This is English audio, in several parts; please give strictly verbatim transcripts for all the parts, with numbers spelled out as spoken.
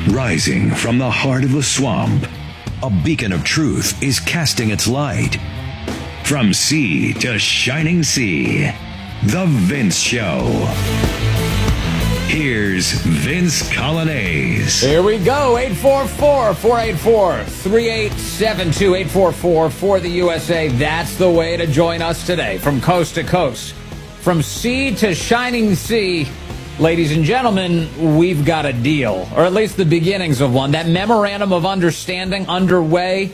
Rising from the heart of the swamp, a beacon of truth is casting its light. From sea to shining sea, The Vince Show. Here's Vince Coglianese. Here we go. eight four four, four eight four, three eight seven two. eight four four for the U S A. That's the way to join us today. From coast to coast, from sea to shining sea. Ladies and gentlemen, we've got a deal, or at least the beginnings of one. That memorandum of understanding underway,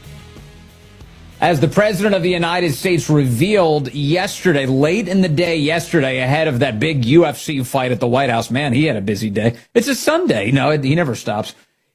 as the President of the United States revealed yesterday, late in the day yesterday, ahead of that big U F C fight at the White House. Man, he had a busy day. It's a Sunday. No, he never stops.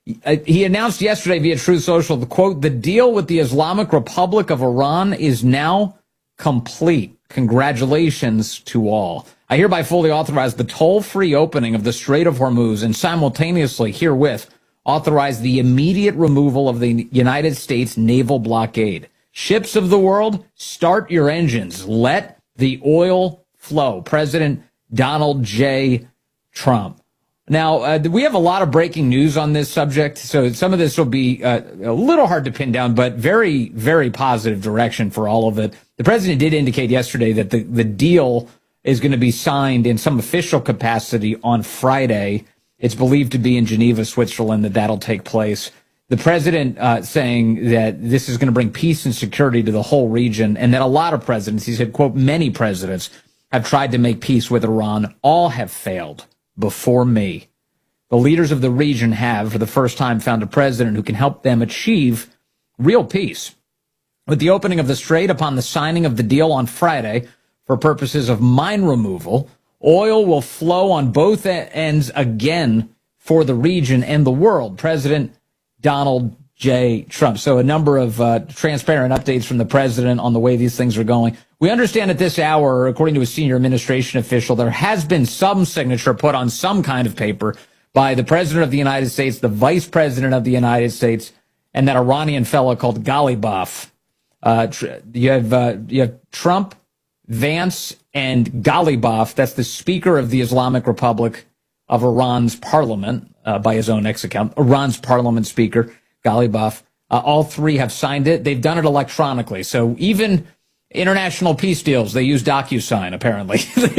He announced yesterday via Truth Social, the quote, "The deal with the Islamic Republic of Iran is now complete. Congratulations to all. I hereby fully authorize the toll-free opening of the Strait of Hormuz and simultaneously herewith authorize the immediate removal of the United States naval blockade. Ships of the world, start your engines. Let the oil flow." President Donald J. Trump. Now, uh, we have a lot of breaking news on this subject, so some of this will be uh, a little hard to pin down, but very, very positive direction for all of it. The president did indicate yesterday that the, the deal is going to be signed in some official capacity on Friday. It's believed to be in Geneva, Switzerland, that that'll take place. The president uh, saying that this is going to bring peace and security to the whole region, and that a lot of presidents, he said, quote, "Many presidents have tried to make peace with Iran. All have failed before me. The leaders of the region have, for the first time, found a president who can help them achieve real peace." With the opening of the strait upon the signing of the deal on Friday, for purposes of mine removal, oil will flow on both ends again for the region and the world. President Donald J. Trump. So a number of uh, transparent updates from the president on the way these things are going. We understand at this hour, according to a senior administration official, there has been some signature put on some kind of paper by the president of the United States, the vice president of the United States, and that Iranian fellow called Ghalibaf. Uh, you have uh, you have Trump, Vance, and Ghalibaf. That's the Speaker of the Islamic Republic of Iran's parliament, uh, by his own X account. Iran's parliament speaker, Ghalibaf. Uh, all three have signed it. They've done it electronically. So even international peace deals, they use DocuSign, apparently.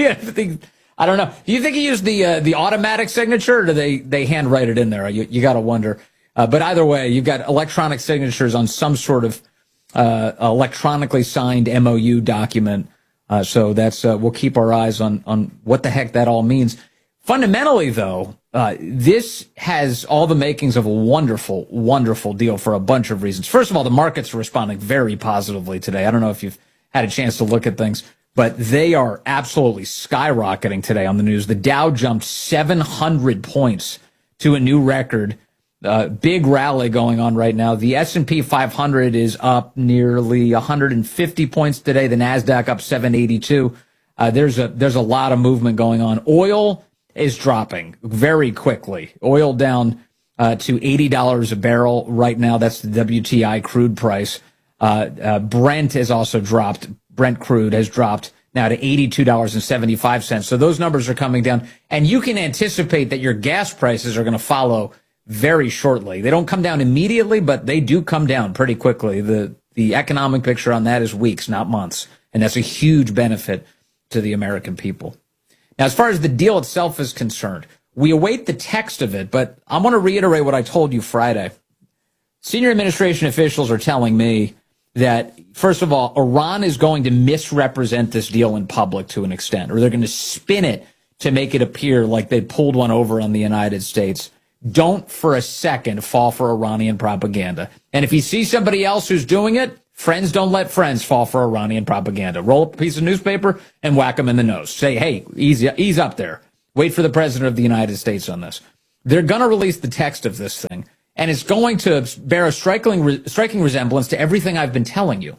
I don't know. Do you think he used the uh, the automatic signature, or do they, they handwrite it in there? You, you got to wonder. Uh, but either way, you've got electronic signatures on some sort of uh, electronically signed M O U document. Uh, so that's uh, we'll keep our eyes on on what the heck that all means. Fundamentally, though, uh, this has all the makings of a wonderful, wonderful deal for a bunch of reasons. First of all, the markets are responding very positively today. I don't know if you've had a chance to look at things, but they are absolutely skyrocketing today on the news. The Dow jumped seven hundred points to a new record. Uh, big rally going on right now. The S and P five hundred is up nearly one hundred fifty points today. The NASDAQ up seven eighty-two. Uh, there's a there's a lot of movement going on. Oil is dropping very quickly. Oil down uh, to eighty dollars a barrel right now. That's the W T I crude price. Uh, uh, Brent has also dropped. Brent crude has dropped now to eighty-two dollars and seventy-five cents. So those numbers are coming down. And you can anticipate that your gas prices are going to follow very shortly. They don't come down immediately, but they do come down pretty quickly. The the economic picture on that is weeks, not months. And that's a huge benefit to the American people. Now, as far as the deal itself is concerned, we await the text of it, but I want to reiterate what I told you Friday. Senior administration officials are telling me that, first of all, Iran is going to misrepresent this deal in public to an extent, or they're going to spin it to make it appear like they pulled one over on the United States. Don't for a second fall for Iranian propaganda. And if you see somebody else who's doing it, friends don't let friends fall for Iranian propaganda. Roll up a piece of newspaper and whack them in the nose. Say, hey, ease, ease up there. Wait for the president of the United States on this. They're going to release the text of this thing, and it's going to bear a striking, striking resemblance to everything I've been telling you.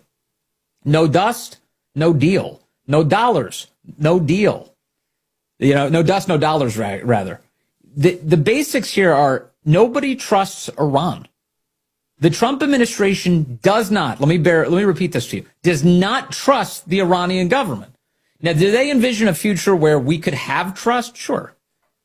No dust, no deal. No dollars, no deal. You know, no dust, no dollars, rather. The, the basics here are nobody trusts Iran. The Trump administration does not, let me bear, let me repeat this to you, does not trust the Iranian government. Now, do they envision a future where we could have trust? Sure.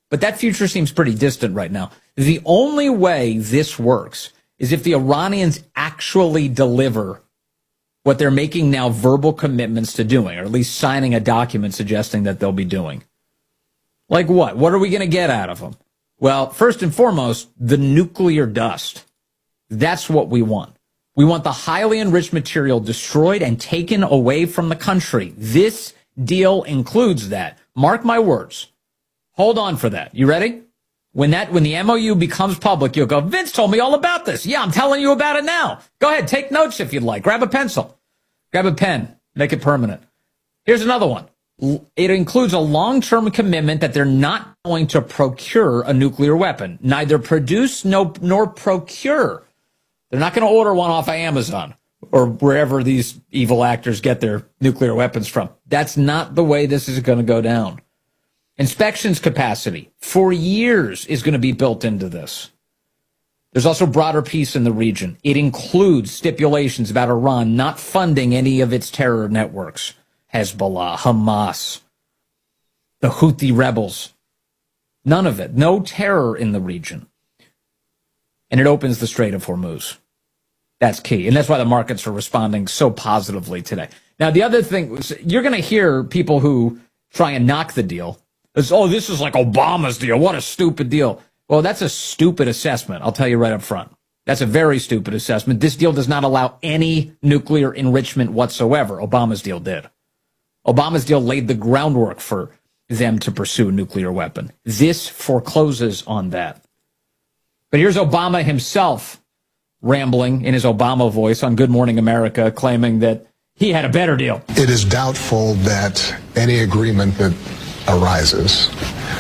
but that future seems pretty distant right now. The only way this works is if the Iranians actually deliver what they're making now verbal commitments to doing, or at least signing a document suggesting that they'll be doing. Like what? What are we going to get out of them? Well, first and foremost, the nuclear dust. That's what we want. We want the highly enriched material destroyed and taken away from the country. This deal includes that. Mark my words. Hold on for that. You ready? When that, when the M O U becomes public, you'll go, Vince told me all about this. Yeah, I'm telling you about it now. Go ahead, take notes if you'd like. Grab a pencil. Grab a pen. Make it permanent. Here's another one. It includes a long-term commitment that they're not going to procure a nuclear weapon. Neither produce no, nor procure. They're not going to order one off of Amazon or wherever these evil actors get their nuclear weapons from. That's not the way this is going to go down. Inspections capacity for years is going to be built into this. There's also broader peace in the region. It includes stipulations about Iran not funding any of its terror networks. Hezbollah, Hamas, the Houthi rebels. None of it. No terror in the region. And it opens the Strait of Hormuz. That's key. And that's why the markets are responding so positively today. Now, the other thing, you're going to hear people who try and knock the deal. It's, oh, this is like Obama's deal. What a stupid deal. Well, that's a stupid assessment. I'll tell you right up front. That's a very stupid assessment. This deal does not allow any nuclear enrichment whatsoever. Obama's deal did. Obama's deal laid the groundwork for them to pursue a nuclear weapon. This forecloses on that. But here's Obama himself rambling in his Obama voice on Good Morning America, claiming that he had a better deal. It is doubtful that any agreement that arises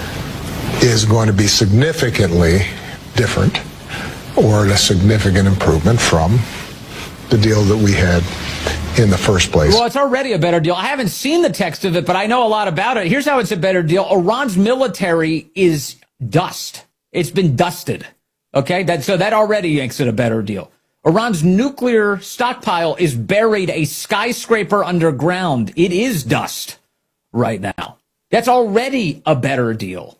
is going to be significantly different or a significant improvement from the deal that we had in the first place. Well, it's already a better deal. I haven't seen the text of it, but I know a lot about it. Here's how it's a better deal. Iran's military is dust. It's been dusted. Okay, that, so that already makes it a better deal. Iran's nuclear stockpile is buried a skyscraper underground. It is dust right now. That's already a better deal.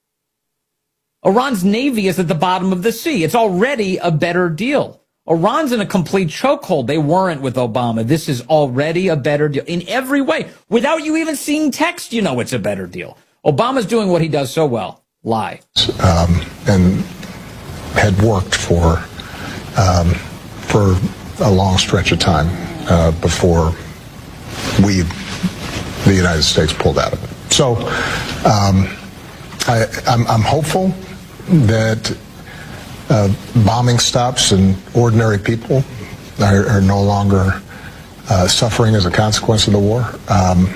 Iran's navy is at the bottom of the sea. It's already a better deal. Iran's in a complete chokehold. They weren't with Obama. This is already a better deal in every way. Without you even seeing text, you know it's a better deal. Obama's doing what he does so well. Lie. Um, and had worked for um, for a long stretch of time uh, before we, the United States, pulled out of it. So um, I, I'm, I'm hopeful that uh, bombing stops and ordinary people are, are no longer uh, suffering as a consequence of the war. Um,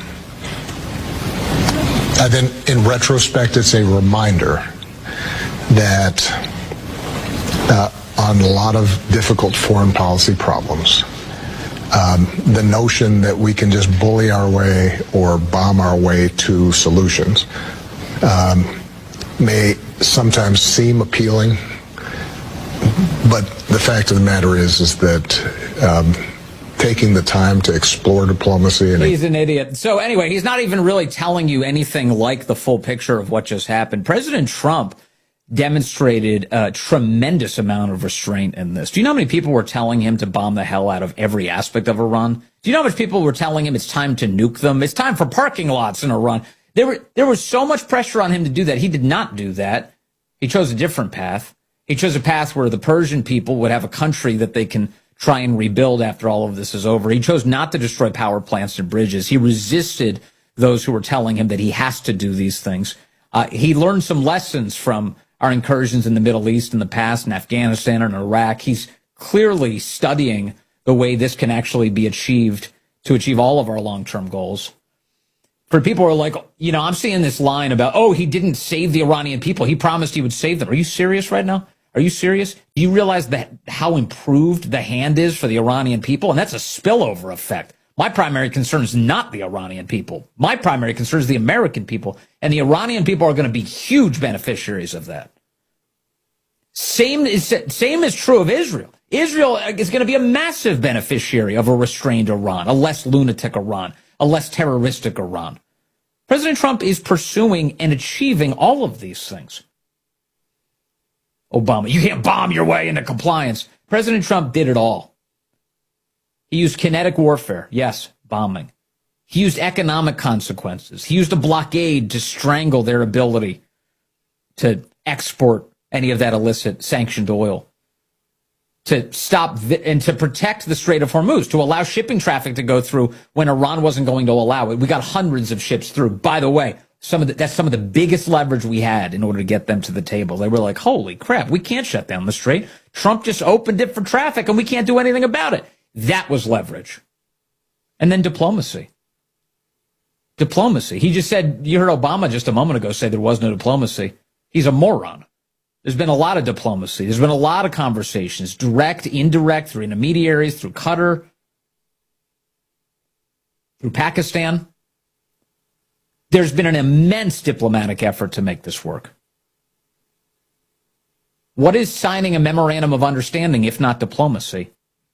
and then in retrospect, it's a reminder that uh, on a lot of difficult foreign policy problems, um, the notion that we can just bully our way or bomb our way to solutions um, may sometimes seem appealing, but the fact of the matter is, is that um, taking the time to explore diplomacy and he's an idiot. So anyway, he's not even really telling you anything like the full picture of what just happened. President Trump demonstrated a tremendous amount of restraint in this. Do you know how many people were telling him to bomb the hell out of every aspect of Iran? Do you know how much people were telling him it's time to nuke them? It's time for parking lots in Iran. There were, there was so much pressure on him to do that. He did not do that. He chose a different path. He chose a path where the Persian people would have a country that they can try and rebuild after all of this is over. He chose not to destroy power plants and bridges. He resisted those who were telling him that he has to do these things. Uh, he learned some lessons from our incursions in the Middle East in the past, in Afghanistan and Iraq. He's clearly studying the way this can actually be achieved to achieve all of our long-term goals. For people who are like, you know, I'm seeing this line about, oh, he didn't save the Iranian people. He promised he would save them. Are you serious right now? Are you serious? Do you realize that how improved the hand is for the Iranian people? And that's a spillover effect. My primary concern is not the Iranian people. My primary concern is the American people. And the Iranian people are going to be huge beneficiaries of that. Same is, same is true of Israel. Israel is going to be a massive beneficiary of a restrained Iran, a less lunatic Iran, a less terroristic Iran. President Trump is pursuing and achieving all of these things. Obama, you can't bomb your way into compliance. President Trump did it all. He used kinetic warfare. Yes, bombing. He used economic consequences. He used a blockade to strangle their ability to export any of that illicit sanctioned oil, to stop th- and to protect the Strait of Hormuz, to allow shipping traffic to go through when Iran wasn't going to allow it. We got hundreds of ships through. By the way, some of the, that's some of the biggest leverage we had in order to get them to the table. They were like, holy crap, we can't shut down the Strait. Trump just opened it for traffic and we can't do anything about it. That was leverage. And then diplomacy. Diplomacy. He just said, you heard Obama just a moment ago say there was no diplomacy. He's a moron. There's been a lot of diplomacy. There's been a lot of conversations, direct, indirect, through intermediaries, through Qatar, through Pakistan. There's been an immense diplomatic effort to make this work. What is signing a memorandum of understanding if not diplomacy?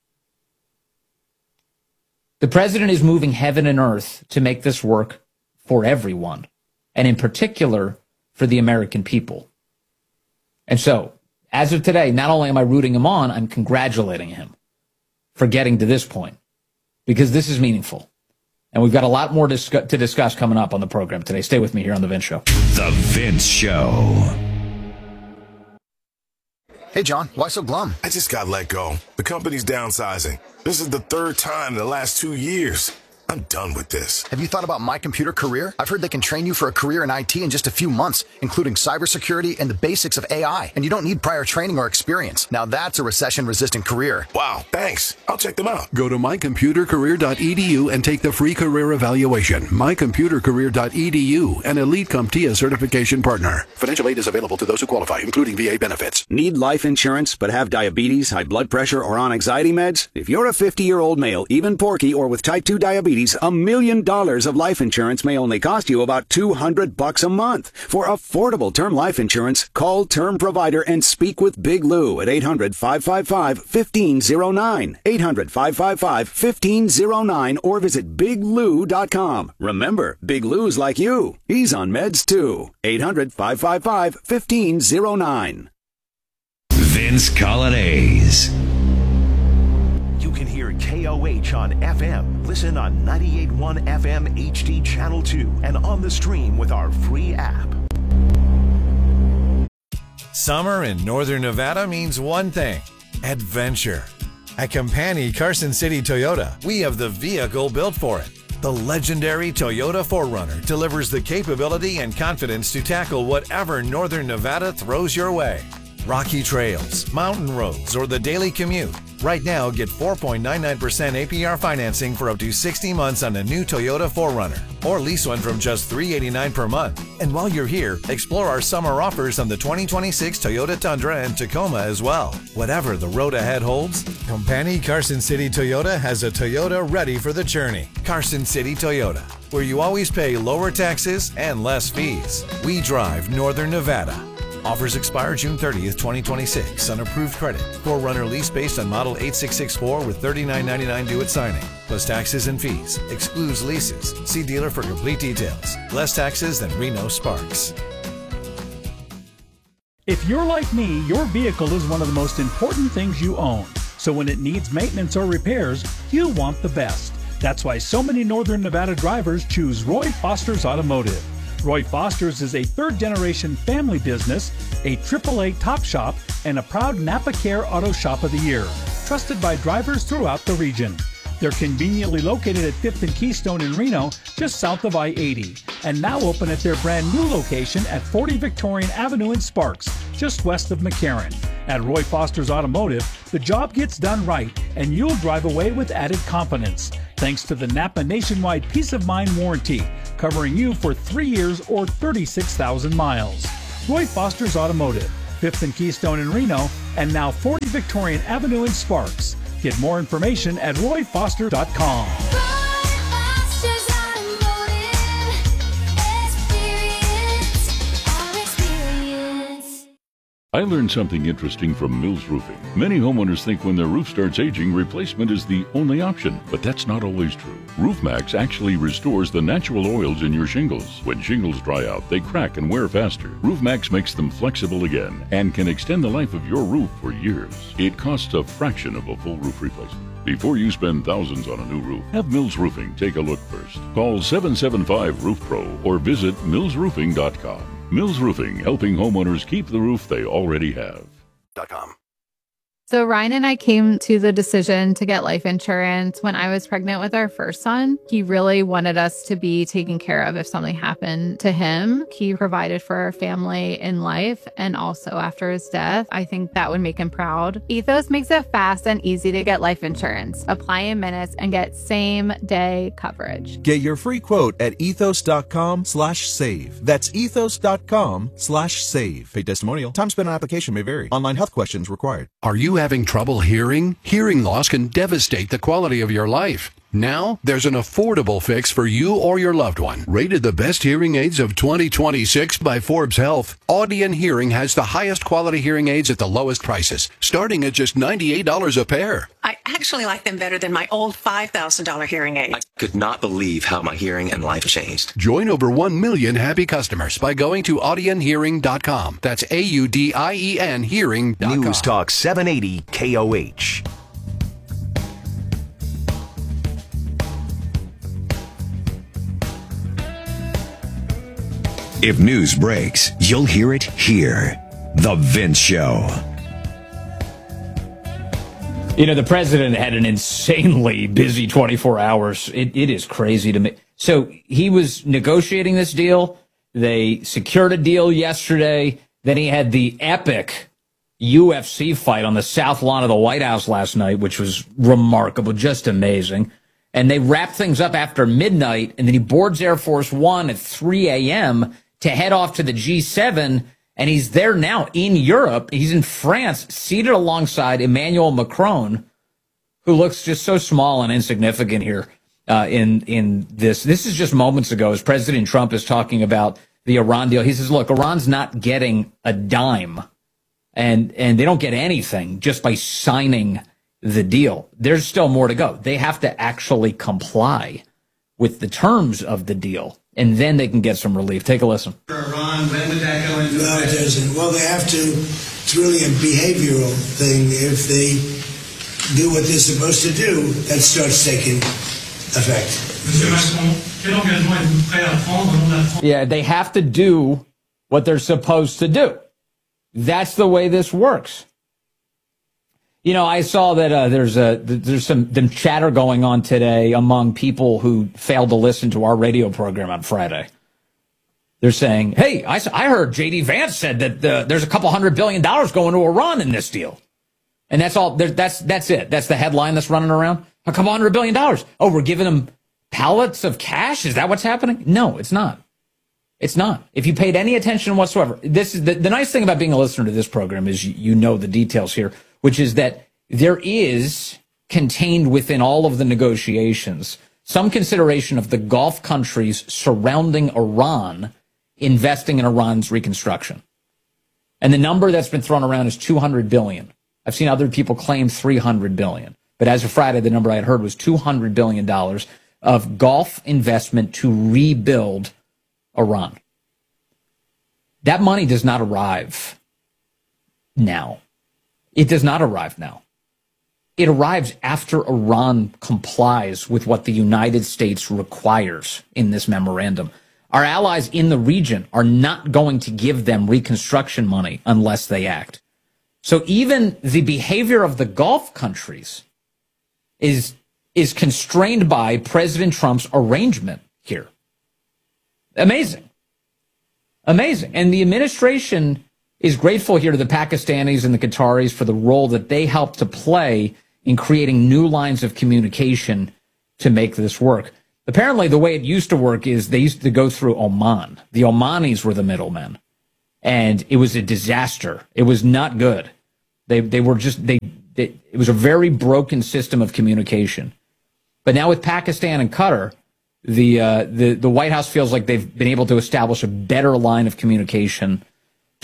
The president is moving heaven and earth to make this work for everyone, and in particular for the American people. And so, as of today, not only am I rooting him on, I'm congratulating him for getting to this point, because this is meaningful. And we've got a lot more discuss- to discuss coming up on the program today. Stay with me here on The Vince Show. The Vince Show. Hey, John, why so glum? I just got let go. The company's downsizing. This is the third time in the last two years. I'm done with this. Have you thought about My Computer Career? I've heard they can train you for a career in I T in just a few months, including cybersecurity and the basics of A I. And you don't need prior training or experience. Now that's a recession-resistant career. Wow, thanks. I'll check them out. Go to my computer career dot e d u and take the free career evaluation. my computer career dot e d u, an Elite CompTIA certification partner. Financial aid is available to those who qualify, including V A benefits. Need life insurance but have diabetes, high blood pressure, or on anxiety meds? If you're a fifty-year-old male, even porky, or with type two diabetes, a million dollars of life insurance may only cost you about two hundred bucks a month. For affordable term life insurance, call Term Provider and speak with Big Lou at eight hundred, five five five, one five zero nine, eight hundred, five five five, one five zero nine, or visit big lou dot com. Remember, Big Lou's like you. He's on meds too. eight hundred, five five five, one five zero nine. Vince Coglianese. You can hear K O H on F M. Listen on ninety-eight point one F M H D Channel two and on the stream with our free app. Summer in Northern Nevada means one thing: adventure. At Compani Carson City Toyota, we have the vehicle built for it. The legendary Toyota four runner delivers the capability and confidence to tackle whatever Northern Nevada throws your way. Rocky trails, mountain roads, or the daily commute. Right now, get four point nine nine percent A P R financing for up to sixty months on a new Toyota four runner, or lease one from just three hundred eighty-nine dollars per month. And while you're here, explore our summer offers on the twenty twenty-six Toyota Tundra and Tacoma as well. Whatever the road ahead holds, Compani Carson City Toyota has a Toyota ready for the journey. Carson City Toyota, where you always pay lower taxes and less fees. We drive Northern Nevada. Offers expire June thirtieth, twenty twenty-six on approved credit. four runner lease based on model eight six six four with thirty-nine ninety-nine due at signing, plus taxes and fees. Excludes leases. See dealer for complete details. Less taxes than Reno Sparks. If you're like me, your vehicle is one of the most important things you own. So when it needs maintenance or repairs, you want the best. That's why so many Northern Nevada drivers choose Roy Foster's Automotive. Roy Foster's is a third-generation family business, a triple A top shop, and a proud Napa Care Auto Shop of the Year, trusted by drivers throughout the region. They're conveniently located at fifth and Keystone in Reno, just south of I eighty, and now open at their brand new location at forty Victorian Avenue in Sparks, just west of McCarran. At Roy Foster's Automotive, the job gets done right, and you'll drive away with added confidence, thanks to the Napa Nationwide Peace of Mind Warranty, covering you for three years or thirty-six thousand miles. Roy Foster's Automotive, fifth and Keystone in Reno, and now forty Victorian Avenue in Sparks. Get more information at roy foster dot com. I learned something interesting from Mills Roofing. Many homeowners think when their roof starts aging, replacement is the only option, but that's not always true. RoofMax actually restores the natural oils in your shingles. When shingles dry out, they crack and wear faster. RoofMax makes them flexible again and can extend the life of your roof for years. It costs a fraction of a full roof replacement. Before you spend thousands on a new roof, have Mills Roofing take a look first. Call seven seven five roof pro or visit mills roofing dot com. Mills Roofing, helping homeowners keep the roof they already have. .com. So Ryan and I came to the decision to get life insurance when I was pregnant with our first son. He really wanted us to be taken care of if something happened to him. He provided for our family in life and also after his death. I think that would make him proud. Ethos makes it fast and easy to get life insurance. Apply in minutes and get same day coverage. Get your free quote at ethos.com slash save. That's ethos.com slash save. Paid testimonial. Time spent on application may vary. Online health questions required. Are you having trouble hearing? Hearing loss can devastate the quality of your life. Now, there's an affordable fix for you or your loved one. Rated the best hearing aids of twenty twenty-six by Forbes Health, Audien Hearing has the highest quality hearing aids at the lowest prices, starting at just ninety-eight dollars a pair. I actually like them better than my old five thousand dollars hearing aid. I could not believe how my hearing and life changed. Join over one million happy customers by going to audien hearing dot com. That's A U D I E N hearing dot com. News Talk seven eighty K O H. If news breaks, you'll hear it here. The Vince Show. You know, the president had an insanely busy twenty-four hours. It, it is crazy to me. So he was negotiating this deal. They secured a deal yesterday. Then he had the epic U F C fight on the south lawn of the White House last night, which was remarkable, just amazing. And they wrapped things up after midnight, and then he boards Air Force One at three a.m. to head off to the G seven, and he's there now in Europe. He's in France, seated alongside Emmanuel Macron, who looks just so small and insignificant here uh, in in this. This is just moments ago as President Trump is talking about the Iran deal. He says, look, Iran's not getting a dime, and and they don't get anything just by signing the deal. There's still more to go. They have to actually comply with the terms of the deal, and then they can get some relief. Take a listen. For Iran, when would that go into No, it doesn't. Well, they have to. It's really a behavioral thing. If they do what they're supposed to do, that starts taking effect. Monsieur Macron, quel engagement êtes-vous prêt à prendre au nom de la France? Yeah, they have to do what they're supposed to do. That's the way this works. You know, I saw that uh, there's a there's some, some chatter going on today among people who failed to listen to our radio program on Friday. They're saying, hey, I, I heard J D Vance said that uh, there's a couple hundred billion dollars going to Iran in this deal. And that's all. That's that's it. That's the headline that's running around. A couple hundred billion dollars. Oh, we're giving them pallets of cash? Is that what's happening? No, it's not. It's not. If you paid any attention whatsoever, this is the, the nice thing about being a listener to this program is you, you know the details here, which is that there is contained within all of the negotiations some consideration of the Gulf countries surrounding Iran investing in Iran's reconstruction. And the number that's been thrown around is two hundred billion dollars. I've seen other people claim three hundred billion dollars. But as of Friday, the number I had heard was two hundred billion dollars of Gulf investment to rebuild Iran. That money does not arrive now. It does not arrive now. It arrives after Iran complies with what the United States requires in this memorandum. Our allies in the region are not going to give them reconstruction money unless they act. So even the behavior of the Gulf countries is, is constrained by President Trump's arrangement here. Amazing. Amazing. And the administration is grateful here to the Pakistanis and the Qataris for the role that they helped to play in creating new lines of communication to make this work. Apparently, the way it used to work is they used to go through Oman. The Omanis were the middlemen. And it was a disaster. It was not good. They they were just, they, they it was a very broken system of communication. But now with Pakistan and Qatar, the, uh, the, the White House feels like they've been able to establish a better line of communication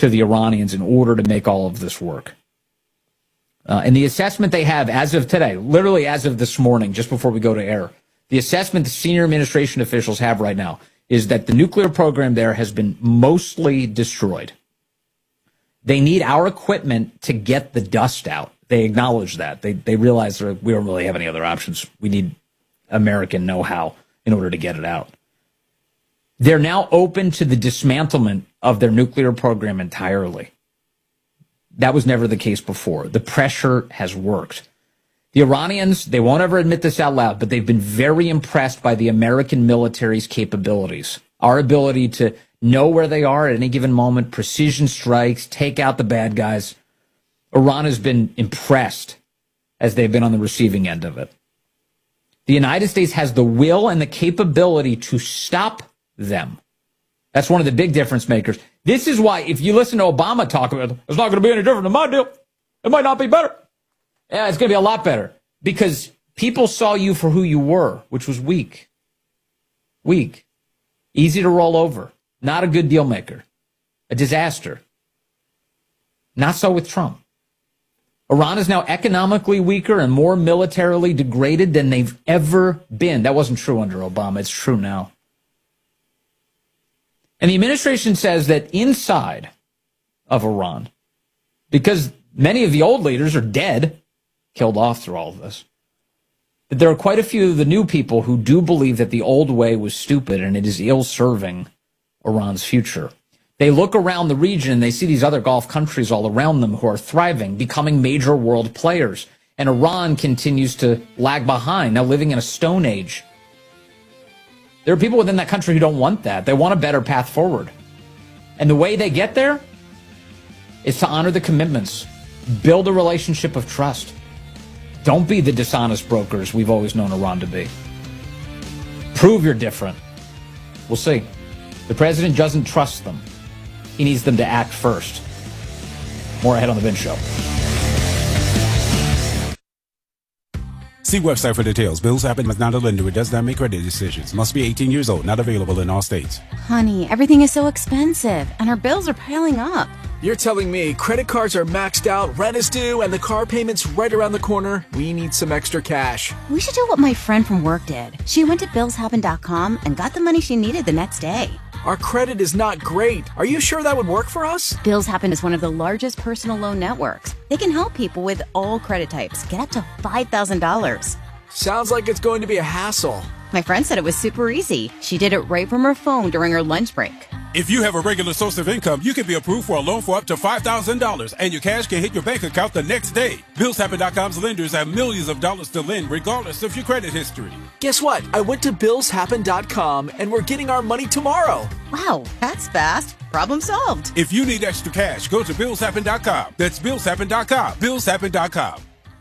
to the Iranians in order to make all of this work. Uh, and the assessment they have as of today, literally as of this morning, just before we go to air, the assessment the senior administration officials have right now is that the nuclear program there has been mostly destroyed. They need our equipment to get the dust out. They acknowledge that. They they realize that we don't really have any other options. We need American know-how in order to get it out. They're now open to the dismantlement of their nuclear program entirely. That was never the case before. The pressure has worked. The Iranians, they won't ever admit this out loud, but they've been very impressed by the American military's capabilities. Our ability to know where they are at any given moment, precision strikes, take out the bad guys. Iran has been impressed as they've been on the receiving end of it. The United States has the will and the capability to stop them. That's one of the big difference makers. This is why, if you listen to Obama talk about it, it's not going to be any different than my deal. It might not be better. Yeah, it's going to be a lot better because people saw you for who you were, which was weak. Weak. Easy to roll over. Not a good deal maker. A disaster. Not so with Trump. Iran is now economically weaker and more militarily degraded than they've ever been. That wasn't true under Obama. It's true now. And the administration says that inside of Iran, because many of the old leaders are dead, killed off through all of this, that there are quite a few of the new people who do believe that the old way was stupid and it is ill-serving Iran's future. They look around the region and they see these other Gulf countries all around them who are thriving, becoming major world players. And Iran continues to lag behind, now living in a stone age. There are people within that country who don't want that. They want a better path forward. And the way they get there is to honor the commitments, build a relationship of trust. Don't be the dishonest brokers we've always known Iran to be. Prove you're different. We'll see. The president doesn't trust them. He needs them to act first. More ahead on The Vince Show. See website for details. Bills Happen is not a lender. It does not make credit decisions. Must be eighteen years old. Not available in all states. Honey, everything is so expensive, and our bills are piling up. You're telling me credit cards are maxed out, rent is due, and the car payment's right around the corner? We need some extra cash. We should do what my friend from work did. She went to bills happen dot com and got the money she needed the next day. Our credit is not great. Are you sure that would work for us? Bills Happen is one of the largest personal loan networks. They can help people with all credit types get up to five thousand dollars. Sounds like it's going to be a hassle. My friend said it was super easy. She did it right from her phone during her lunch break. If you have a regular source of income, you can be approved for a loan for up to five thousand dollars, and your cash can hit your bank account the next day. bills happen dot com's lenders have millions of dollars to lend, regardless of your credit history. Guess what? I went to bills happen dot com, and we're getting our money tomorrow. Wow, that's fast. Problem solved. If you need extra cash, go to bills happen dot com. That's bills happen dot com. bills happen dot com.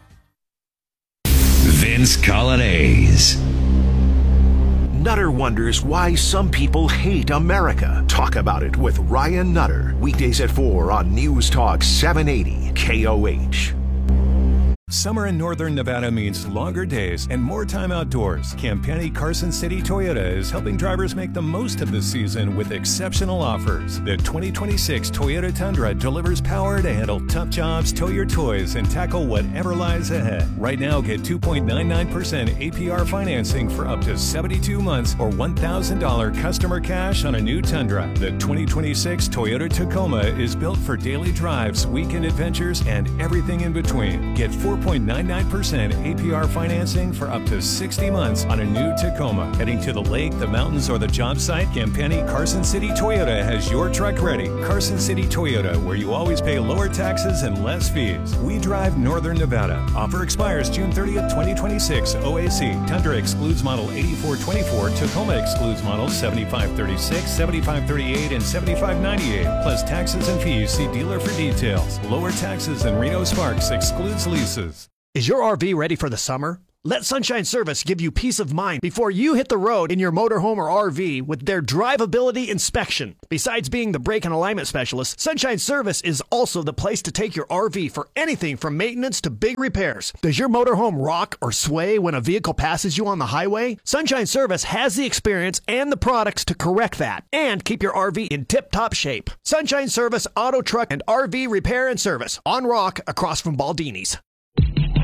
Vince Colonnese. Nutter wonders why some people hate America. Talk about it with Ryan Nutter. Weekdays at four on News Talk seven eighty K O H. Summer in Northern Nevada means longer days and more time outdoors. Campani Carson City Toyota is helping drivers make the most of the season with exceptional offers. The twenty twenty-six Toyota Tundra delivers power to handle tough jobs, tow your toys, and tackle whatever lies ahead. Right now, get two point nine nine percent A P R financing for up to seventy-two months or one thousand dollars customer cash on a new Tundra. The twenty twenty-six Toyota Tacoma is built for daily drives, weekend adventures, and everything in between. Get four point nine nine percent A P R financing for up to sixty months on a new Tacoma. Heading to the lake, the mountains, or the job site, Campani Carson City Toyota has your truck ready. Carson City Toyota, where you always pay lower taxes and less fees. We drive Northern Nevada. Offer expires June thirtieth, twenty twenty-six. O A C. Tundra excludes model eighty-four twenty-four. Tacoma excludes models seventy-five thirty-six, seventy-five thirty-eight, and seventy-five ninety-eight. Plus taxes and fees. See dealer for details. Lower taxes than Reno Sparks excludes leases. Is your R V ready for the summer? Let Sunshine Service give you peace of mind before you hit the road in your motorhome or R V with their drivability inspection. Besides being the brake and alignment specialist, Sunshine Service is also the place to take your R V for anything from maintenance to big repairs. Does your motorhome rock or sway when a vehicle passes you on the highway? Sunshine Service has the experience and the products to correct that and keep your R V in tip-top shape. Sunshine Service Auto, Truck, and R V Repair and Service on Rock across from Baldini's.